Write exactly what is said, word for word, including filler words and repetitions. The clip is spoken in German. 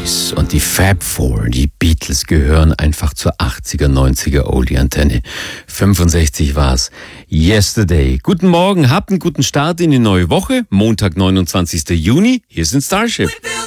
Boys und die Fab Four, die Beatles, gehören einfach zur achtziger, neunziger Oldie-Antenne. fünfundsechzig war's. Yesterday. Guten Morgen, habt einen guten Start in die neue Woche. Montag, neunundzwanzigster Juni. Hier sind Starship.